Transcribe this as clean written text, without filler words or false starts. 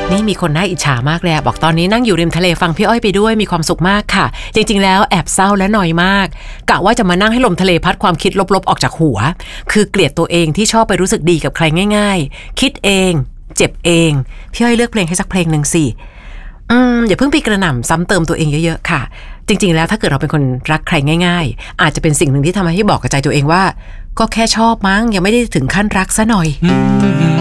นี่มีคนน่าอิจฉามากเลยบอกตอนนี้นั่งอยู่ริมทะเลฟังพี่อ้อยไปด้วยมีความสุขมากค่ะจริงๆแล้วแอบเศร้าและนอยมากกะว่าจะมานั่งให้ลมทะเลพัดความคิดลบๆออกจากหัวคือเกลียดตัวเองที่ชอบไปรู้สึกดีกับใครง่ายๆคิดเองเจ็บเองพี่อ้อยเลือกเพลงให้สักเพลงหนึ่งสิอย่าเพิ่งไปกระหน่ำซ้ำเติมตัวเองเยอะๆค่ะจริงๆแล้วถ้าเกิดเราเป็นคนรักใครง่ายๆอาจจะเป็นสิ่งหนึ่งที่ทำให้บอกกับใจตัวเองว่าก็แค่ชอบมั้งยังไม่ได้ถึงขั้นรักซะหน่อย